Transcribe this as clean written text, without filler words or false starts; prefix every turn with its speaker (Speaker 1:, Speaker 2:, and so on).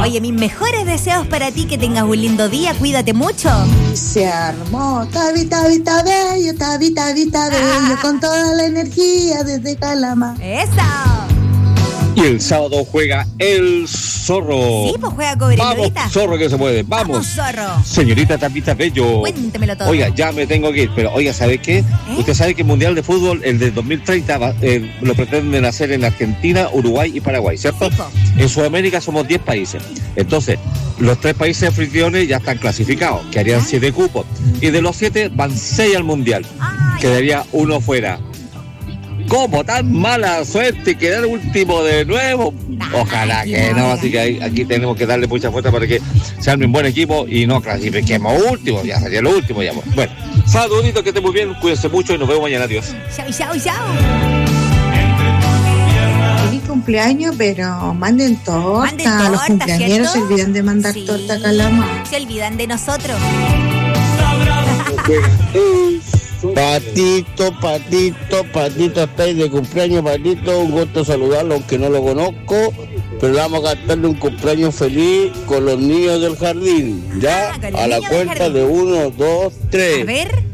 Speaker 1: Oye, mis mejores deseos para ti, que tengas un lindo día, cuídate mucho.
Speaker 2: Se armó, tabita bello, tabita bello, con toda la energía desde Calama.
Speaker 1: ¡Eso!
Speaker 3: Y el sábado juega el Zorro.
Speaker 1: Sí, pues juega Cobreloita.
Speaker 3: Vamos, Zorro, que se puede. Vamos,
Speaker 1: Zorro.
Speaker 3: Señorita Tapita Bello.
Speaker 1: Cuéntemelo todo.
Speaker 3: Oiga, ya me tengo que ir, pero oiga, ¿sabe qué? Usted sabe que el Mundial de Fútbol, el de 2030, lo pretenden hacer en Argentina, Uruguay y Paraguay, ¿cierto?
Speaker 1: Sí,
Speaker 3: en Sudamérica somos 10 países. Entonces, los 3 países anfitriones ya están clasificados, que harían 7 cupos. Y de los 7 van 6 al Mundial. Quedaría uno fuera. ¿Cómo? Tan mala suerte quedar último de nuevo. Ojalá que no, así que aquí tenemos que darle mucha fuerza para que se arme un buen equipo y no clasifiquemos último, ya sería lo último ya. Bueno, saluditos, que estén muy bien, cuídense mucho y nos vemos mañana, adiós.
Speaker 1: Chau.
Speaker 2: Feliz cumpleaños, pero manden torta. Los cumpleañeros, ¿cierto? Se olvidan de mandar torta a Calama.
Speaker 1: Se olvidan de nosotros.
Speaker 4: Patito, estáis de cumpleaños, Patito, un gusto saludarlo, aunque no lo conozco, pero vamos a cantarle un cumpleaños feliz con los niños del jardín, ¿ya? A la cuenta de 1, 2, 3.
Speaker 1: A ver.